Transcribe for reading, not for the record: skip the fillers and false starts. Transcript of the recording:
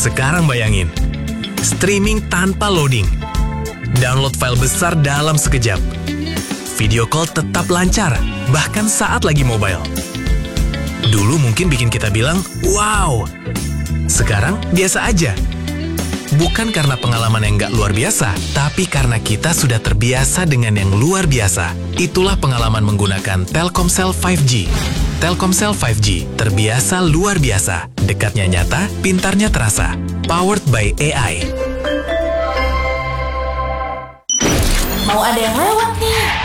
Sekarang bayangin, streaming tanpa loading, download file besar dalam sekejap, video call tetap lancar, bahkan saat lagi mobile. Dulu mungkin bikin kita bilang, wow. Sekarang biasa aja. Bukan karena pengalaman yang nggak luar biasa, tapi karena kita sudah terbiasa dengan yang luar biasa. Itulah pengalaman menggunakan Telkomsel 5G. Telkomsel 5G, terbiasa luar biasa. Dekatnya nyata, pintarnya terasa. Powered by AI. Mau ada yang lewat nih.